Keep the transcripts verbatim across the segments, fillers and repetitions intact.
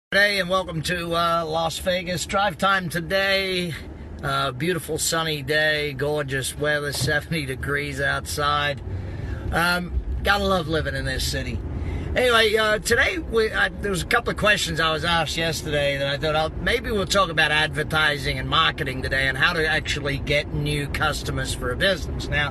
Hey, and welcome to uh, Las Vegas. Drive time today. Uh, beautiful sunny day, gorgeous weather, seventy degrees outside. Um, gotta love living in this city. Anyway, uh, today we, I, there was a couple of questions I was asked yesterday that I thought I'll, maybe we'll talk about advertising and marketing today and how to actually get new customers for a business. Now,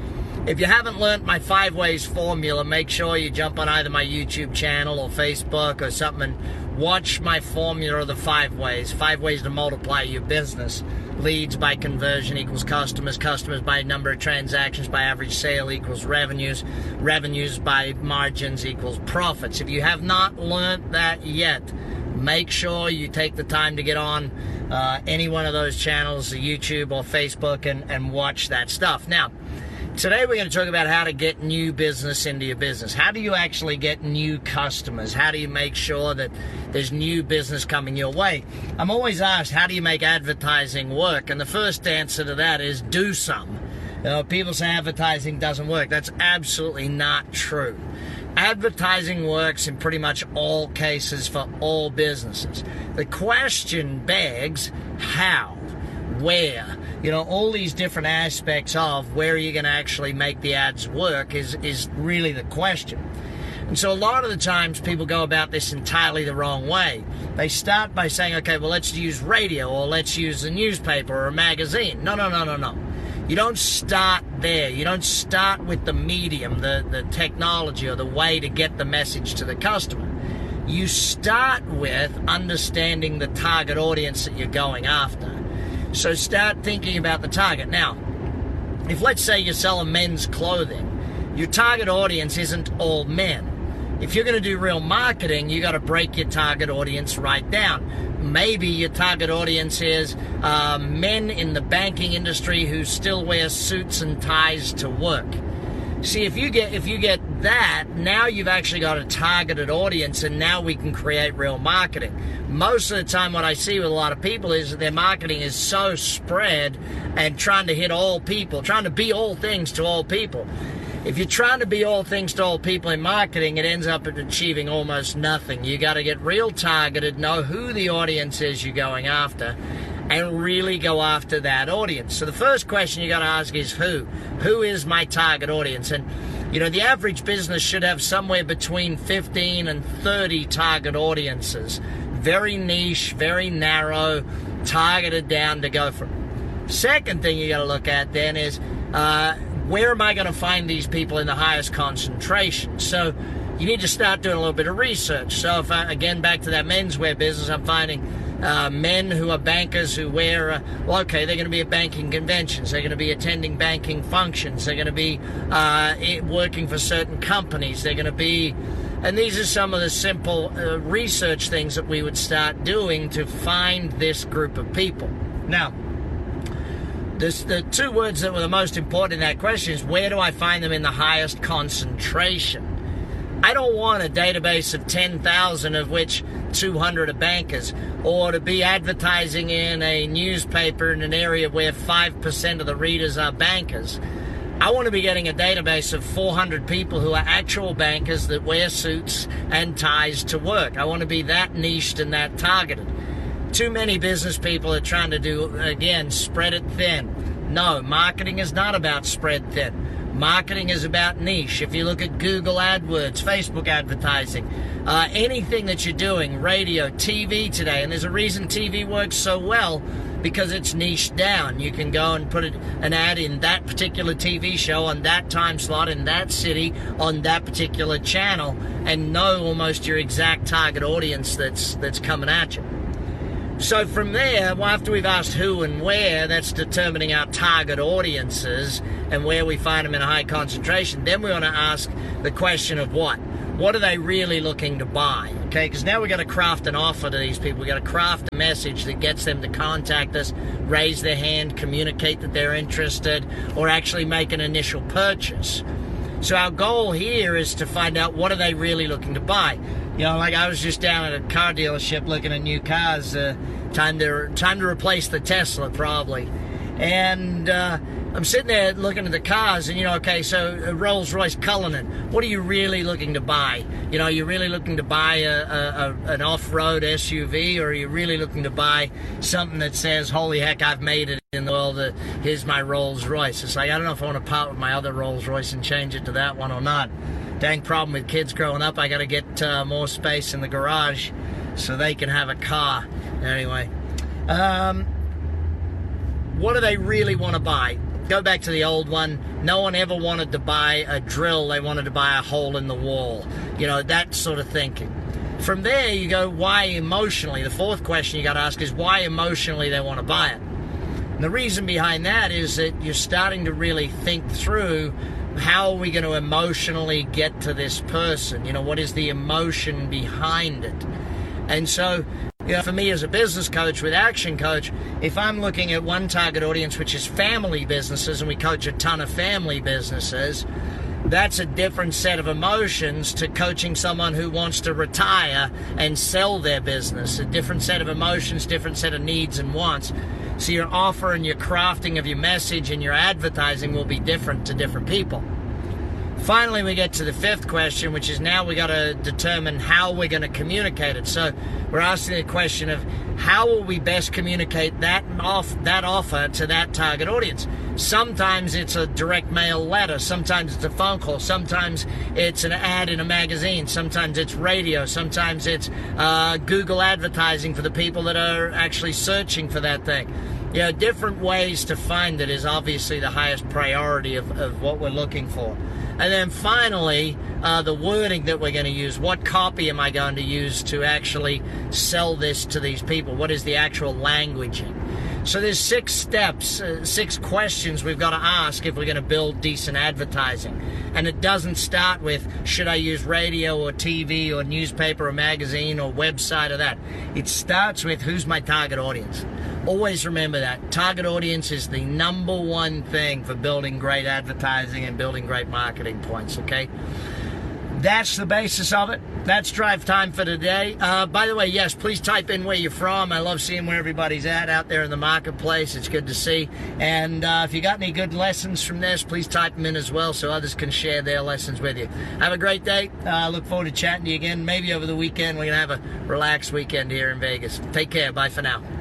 if you haven't learned my five ways formula, make sure you jump on either my YouTube channel or Facebook or something and watch my formula of the five ways. Five ways to multiply your business. Leads by conversion equals customers. Customers by number of transactions by average sale equals revenues. Revenues by margins equals profits. If you have not learned that yet, make sure you take the time to get on uh, any one of those channels, YouTube or Facebook, and, and watch that stuff. Now, today we're going to talk about how to get new business into your business. How do you actually get new customers? How do you make sure that there's new business coming your way? I'm always asked, how do you make advertising work? And the first answer to that is do some. You know, people say advertising doesn't work. That's absolutely not true. Advertising works in pretty much all cases for all businesses. The question begs, how? Where? You know, all these different aspects of where are you going to actually make the ads work is, is really the question. And so a lot of the times people go about this entirely the wrong way. They start by saying, okay, well, let's use radio or let's use a newspaper or a magazine. No, no, no, no, no. You don't start there. You don't start with the medium, the, the technology or the way to get the message to the customer. You start with understanding the target audience that you're going after. So start thinking about the target. Now, if let's say you're selling men's clothing, your target audience isn't all men. If you're going to do real marketing, you got to break your target audience right down. Maybe your target audience is uh, men in the banking industry who still wear suits and ties to work. See, if you get if you get that, now you've actually got a targeted audience, and now we can create real marketing. Most of the time what I see with a lot of people is that their marketing is so spread and trying to hit all people, trying to be all things to all people. If you're trying to be all things to all people in marketing, it ends up achieving almost nothing. You got to get real targeted, know who the audience is you're going after, and really go after that audience. So the first question you got to ask is who? Who is my target audience? And you know, the average business should have somewhere between fifteen and thirty target audiences. Very niche, very narrow, targeted down to go from. Second thing you got to look at then is uh, where am I going to find these people in the highest concentration? So you need to start doing a little bit of research. So if I, again, back to that menswear business, I'm finding uh, men who are bankers who wear, uh, well, okay, they're going to be at banking conventions. They're going to be attending banking functions. They're going to be uh, working for certain companies. They're going to be, and these are some of the simple uh, research things that we would start doing to find this group of people. Now, this, the two words that were the most important in that question is where do I find them in the highest concentration? I don't want a database of ten thousand of which two hundred are bankers, or to be advertising in a newspaper in an area where five percent of the readers are bankers. I want to be getting a database of four hundred people who are actual bankers that wear suits and ties to work. I want to be that niched and that targeted. Too many business people are trying to do, again, spread it thin. No, marketing is not about spread thin. Marketing is about niche. If you look at Google AdWords, Facebook advertising, uh, anything that you're doing, radio, T V today, and there's a reason T V works so well, because it's niched down. You can go and put an ad in that particular T V show on that time slot in that city on that particular channel and know almost your exact target audience that's that's coming at you. So from there, well, after we've asked who and where, that's determining our target audiences and where we find them in a high concentration. Then we want to ask the question of what? What are they really looking to buy? Okay, because now we've got to craft an offer to these people. We've got to craft a message that gets them to contact us, raise their hand, communicate that they're interested, or actually make an initial purchase. So our goal here is to find out what are they really looking to buy. You know, like I was just down at a car dealership looking at new cars. Uh, time to time to replace the Tesla, probably. And uh, I'm sitting there looking at the cars, and you know, okay, so a Rolls-Royce Cullinan, what are you really looking to buy? You know, are you really looking to buy a, a, a an off-road S U V, or are you really looking to buy something that says, holy heck, I've made it in the world, uh, here's my Rolls-Royce? It's like, I don't know if I want to part with my other Rolls-Royce and change it to that one or not. Dang problem with kids growing up, I got to get uh, more space in the garage so they can have a car. Anyway, um, what do they really want to buy? Go back to the old one. No one ever wanted to buy a drill. They wanted to buy a hole in the wall. You know, that sort of thinking. From there, you go, why emotionally? The fourth question you got to ask is why emotionally they want to buy it. And the reason behind that is that you're starting to really think through, how are we going to emotionally get to this person? You know, what is the emotion behind it? And so, you know, for me as a business coach with Action Coach, if I'm looking at one target audience, which is family businesses, and we coach a ton of family businesses, that's a different set of emotions to coaching someone who wants to retire and sell their business. A different set of emotions, different set of needs and wants. So your offer and your crafting of your message and your advertising will be different to different people. Finally, we get to the fifth question, which is now we got to determine how we're going to communicate it. So we're asking the question of how will we best communicate that off that offer to that target audience. Sometimes it's a direct mail letter, sometimes it's a phone call, sometimes it's an ad in a magazine, sometimes it's radio, sometimes it's uh, Google advertising for the people that are actually searching for that thing. You know, different ways to find it is obviously the highest priority of, of what we're looking for. And then finally, uh, the wording that we're going to use. What copy am I going to use to actually sell this to these people? What is the actual languaging? So there's six steps, uh, six questions we've got to ask if we're going to build decent advertising. And it doesn't start with, should I use radio or T V or newspaper or magazine or website or that. It starts with, who's my target audience? Always remember that. Target audience is the number one thing for building great advertising and building great marketing points, okay? That's the basis of it. That's Drive Time for today. Uh, by the way, yes, please type in where you're from. I love seeing where everybody's at out there in the marketplace. It's good to see. And uh, if you got any good lessons from this, please type them in as well so others can share their lessons with you. Have a great day. I uh, look forward to chatting to you again. Maybe over the weekend. We're going to have a relaxed weekend here in Vegas. Take care. Bye for now.